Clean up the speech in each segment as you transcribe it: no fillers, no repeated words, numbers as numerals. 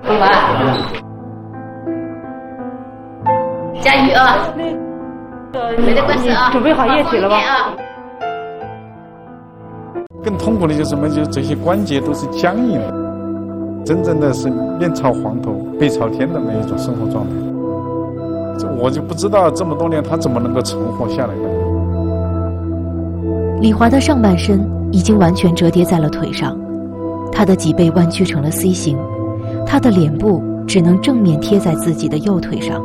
加油啊！没得关系啊， 准备好液体了吧？ 更痛苦的就是什么？就是这些关节都是僵硬的，真正的是面朝黄土背朝天的那一种生活状态。这我就不知道这么多年他怎么能够存活下来的。 李华的上半身已经完全折叠在了腿上，他的脊背弯曲成了 C 型，他的脸部只能正面贴在自己的右腿上。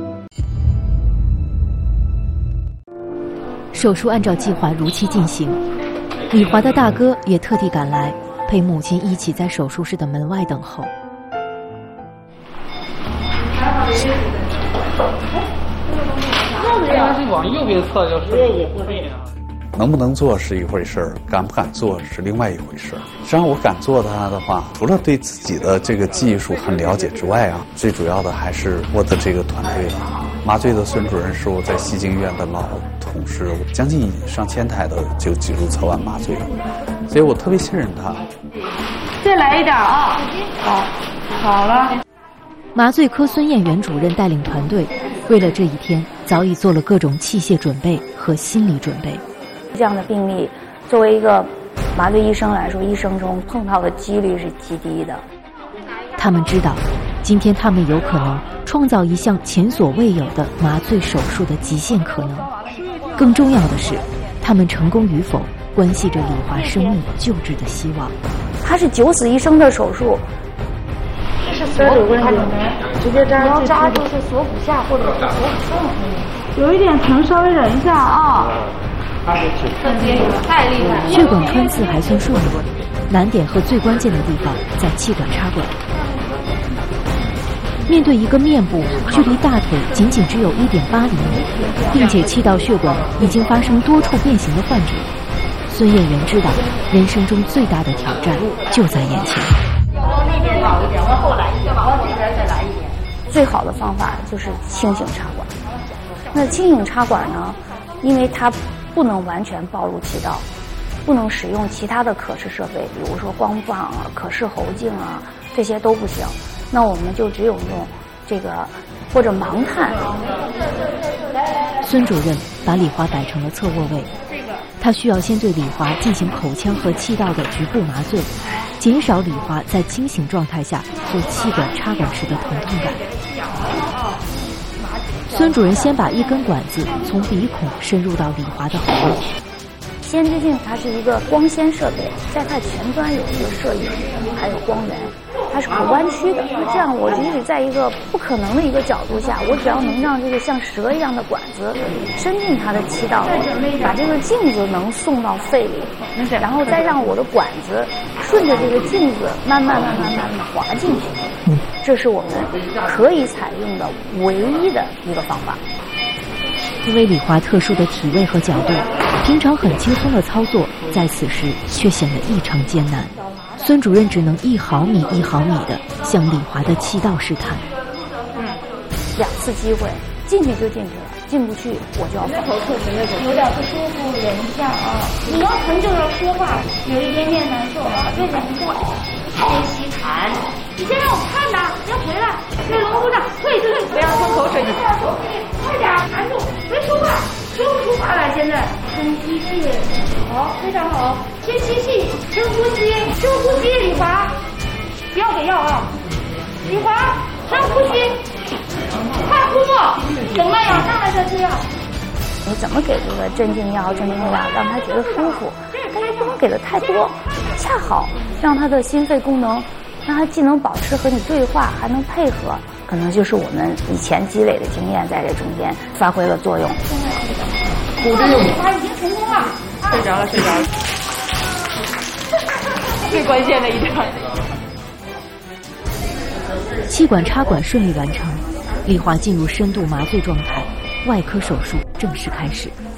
手术按照计划如期进行，李华的大哥也特地赶来，陪母亲一起在手术室的门外等候。 它是往右边侧就是。 能不能做是一回事儿，敢不敢做是另外一回事儿。实际上我敢做它的话，除了对自己的这个技术很了解之外啊，最主要的还是我的这个团队了。麻醉的孙主任是我在西京医院的老同事，将近上千台的就技术侧弯麻醉了，所以我特别信任他。 再来一点啊！好了。 麻醉科孙艳元主任带领团队，为了这一天，早已做了各种器械准备和心理准备。 这样的病例，作为一个麻醉医生来说，一生中碰到的几率是极低的。 他们知道，今天他们有可能创造一项前所未有的麻醉手术的极限可能。更重要的是，他们成功与否关系着李华生命救治的希望。 它是九死一生的手术。 这是锁骨，它里面直接扎就是锁骨下或者是锁骨上，有一点疼，稍微忍一下啊。 太厉害！ 血管穿刺还算顺利，难点和最关键的地方在气管插管。面对一个面部距离大腿仅仅只有1.8厘米，并且气道血管已经发生多处变形的患者，孙艳元知道人生中最大的挑战就在眼前。 往那边倒一点，往后来一点，往这边再来一点。 最好的方法就是清醒插管。那清醒插管呢，因为它不能完全暴露气道，不能使用其他的可视设备，比如说光放啊、可视喉镜啊，这些都不行。那我们就只有用这个或者盲探。 孙主任把李华摆成了侧卧位，他需要先对李华进行口腔和气道的局部麻醉，减少李华在清醒状态下做气管插管时的疼痛感。孙主任先把一根管子从鼻孔深入到李华的喉咙。 先知镜它是一个光纤设备，在它前端有一个摄影，还有光源，它是可弯曲的。那这样我即使在一个不可能的一个角度下，我只要能让这个像蛇一样的管子伸进它的气道，把这个镜子能送到肺里，然后再让我的管子顺着这个镜子慢慢的滑进去。这是我们可以采用的唯一的一个方法。 因为李华特殊的体位和角度，平常很轻松的操作，在此时却显得异常艰难。孙主任只能1毫米1毫米地向李华的气道试探。 2次机会，进去就进去了，进不去我就要放。 有点不舒服，忍一下啊。你要疼就要说话，有一点点难受啊，再忍一下。 先吸痰， 你先让我看呐，要回来，对龙鼓掌，退，不要吞口水，快点，含住，别说话，说不出话来。现在深吸气，好，非常好，先吸气，深呼吸，李华，不要给药啊，李华，深呼吸，快呼沫，等慢氧上来再吃药。 你怎么给这个镇静药让他觉得舒服，但是不能给的太多，恰好让他的心肺功能，让他既能保持和你对话，还能配合，可能就是我们以前积累的经验在这中间发挥了作用。 他已经成功了， 睡着了，最关键的一点。 气管插管顺利完成，李华进入深度麻醉状态，外科手术正式开始。